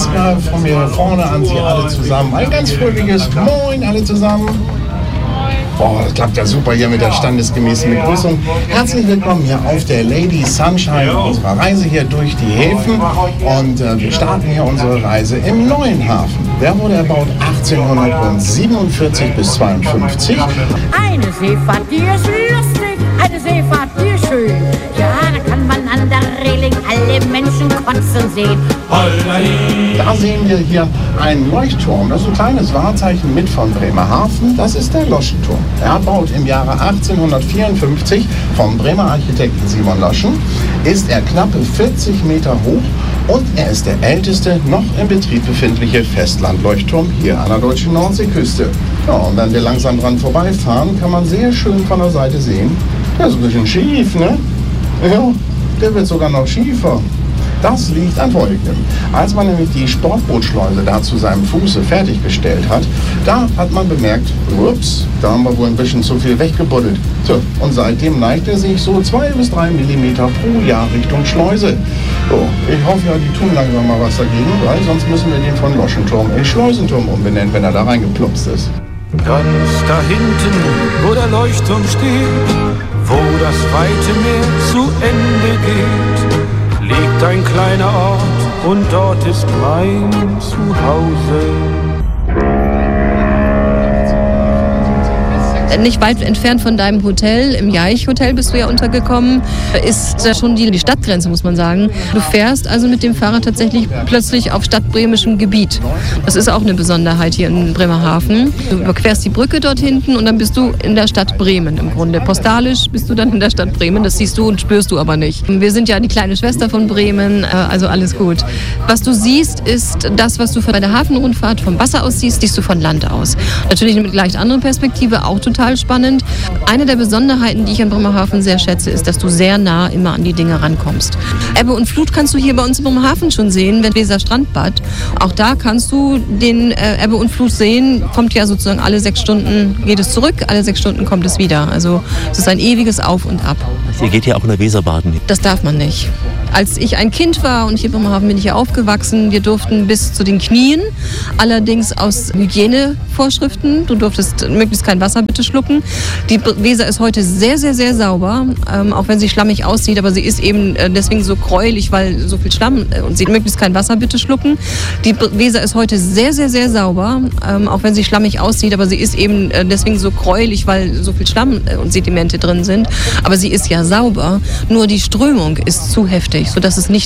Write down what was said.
Erstmal von mir vorne an Sie alle zusammen. Ein ganz fröhliches Moin alle zusammen. Boah, das klappt ja super hier mit der standesgemäßen Begrüßung. Herzlich willkommen hier auf der Lady Sunshine, unserer Reise hier durch die Häfen. Und wir starten hier unsere Reise im neuen Hafen. Der wurde erbaut 1847 bis 52. Eine Seefahrt, die ist lustig, eine Seefahrt, die ist schön. Ja, da kann man an der Reling alle Menschen kotzen sehen. Da sehen wir hier einen Leuchtturm. Das ist ein kleines Wahrzeichen mit von Bremerhaven. Das ist der Loschenturm. Er baut im Jahre 1854 vom Bremer Architekten Simon Loschen. Ist er knappe 40 Meter hoch und er ist der älteste noch in Betrieb befindliche Festlandleuchtturm hier an der deutschen Nordseeküste. Ja, und wenn wir langsam dran vorbeifahren, kann man sehr schön von der Seite sehen. Der ist ein bisschen schief, ne? Ja, der wird sogar noch schiefer. Das liegt an Folgendem. Als man nämlich die Sportbootschleuse da zu seinem Fuße fertiggestellt hat, da hat man bemerkt, ups, da haben wir wohl ein bisschen zu viel weggebuddelt. So, und seitdem neigt er sich so 2 bis 3 Millimeter pro Jahr Richtung Schleuse. So, ich hoffe ja, die tun langsam mal was dagegen, weil sonst müssen wir den von Loschenturm in Schleusenturm umbenennen, wenn er da reingeplumpst ist. Ganz da hinten, wo der Leuchtturm steht, wo das weite Meer zu Ende geht, liegt ein kleiner Ort und dort ist mein Zuhause. Nicht weit entfernt von deinem Hotel, im Jaich-Hotel bist du ja untergekommen, ist schon die Stadtgrenze, muss man sagen. Du fährst also mit dem Fahrrad tatsächlich plötzlich auf stadtbremischem Gebiet. Das ist auch eine Besonderheit hier in Bremerhaven. Du überquerst die Brücke dort hinten und dann bist du in der Stadt Bremen im Grunde. Postalisch bist du dann in der Stadt Bremen, das siehst du und spürst du aber nicht. Wir sind ja die kleine Schwester von Bremen, also alles gut. Was du siehst, ist das, was du bei der Hafenrundfahrt vom Wasser aus siehst, siehst du von Land aus. Natürlich mit leicht anderen Perspektive, auch total spannend. Eine der Besonderheiten, die ich an Bremerhaven sehr schätze, ist, dass du sehr nah immer an die Dinge rankommst. Ebbe und Flut kannst du hier bei uns in Bremerhaven schon sehen, wenn Weser Strandbad. Auch da kannst du den Ebbe und Flut sehen. Kommt ja sozusagen alle 6 Stunden geht es zurück, alle 6 Stunden kommt es wieder. Also es ist ein ewiges Auf und Ab. Ihr geht ja auch in der Weser baden. Das darf man nicht. Als ich ein Kind war und hier in Bremerhaven bin ich hier aufgewachsen, wir durften bis zu den Knien, allerdings aus Hygienevorschriften. Du durftest möglichst kein Wasser bitte schlucken. Die Weser ist heute sehr, sehr, sehr sauber, auch wenn sie schlammig aussieht, aber sie ist eben deswegen so gräulich, weil so viel Schlamm und sie möglichst kein Wasser bitte schlucken. Die Weser ist heute sehr, sehr, sehr sauber, auch wenn sie schlammig aussieht, aber sie ist eben deswegen so gräulich, weil so viel Schlamm und Sedimente drin sind. Aber sie ist ja sauber, nur die Strömung ist zu heftig, sodass es nicht